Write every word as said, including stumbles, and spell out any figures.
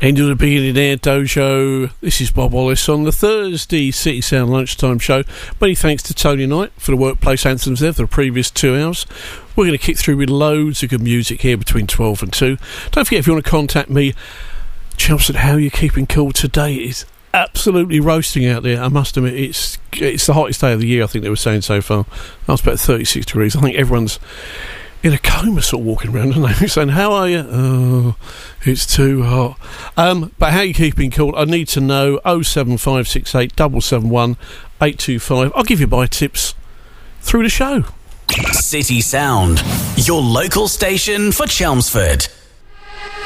End of the Billionaire Dojo. This is Bob Wallace on the Thursday City Sound Lunchtime Show. Many thanks to Tony Knight for the workplace anthems there for the previous two hours. We're going to kick through with loads of good music here between twelve and two. Don't forget, if you want to contact me, Chelmsford, how are you keeping cool today? It's absolutely roasting out there. I must admit, it's it's the hottest day of the year, I think they were saying so far. That's about thirty-six degrees. I think everyone's in a coma sort of walking around, aren't they? Saying, how are you? Oh, it's too hot. Um, but how are you keeping cool? I need to know. oh seven five six eight seven seven one eight two five. I'll give you my tips through the show. City Sound, your local station for Chelmsford.